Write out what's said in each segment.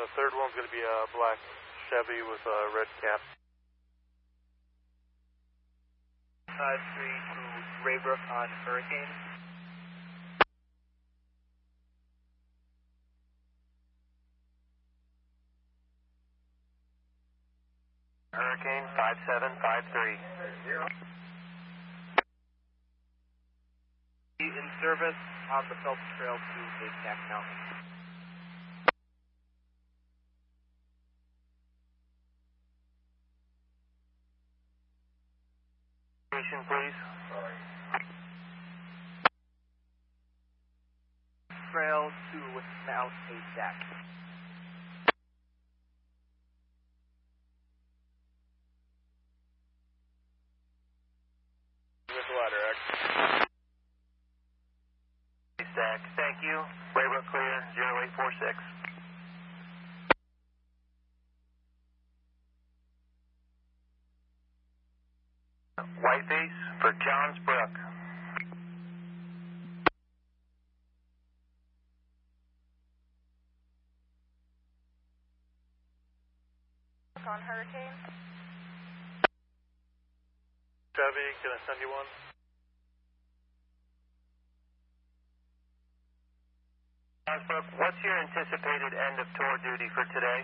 third one's going to be a black Chevy with a red cap. 53 to Raybrook on Hurricane. Hurricane 5753. In service on the Phelps Trail to Haystack Mountain. Station, please. Trail to Mount Haystack. With the ladder, X. Haystack, thank you. Raybrook clear, 0846. White base for Johns Brook. On Hurricane. Chevy, can I send you one? Johns Brook, what's your anticipated end of tour duty for today?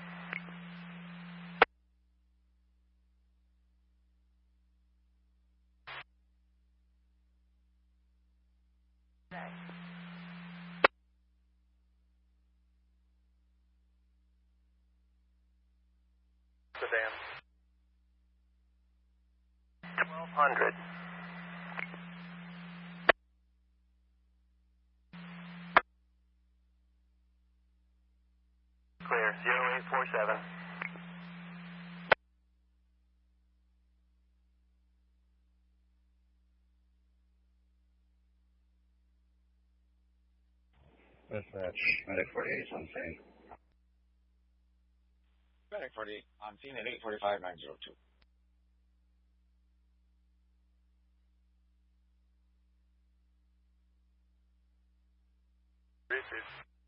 Sedan. 1200. Clear, 0847. Dispatch, Medic 48 on scene. Medic 48 on scene at 845-902. Receive.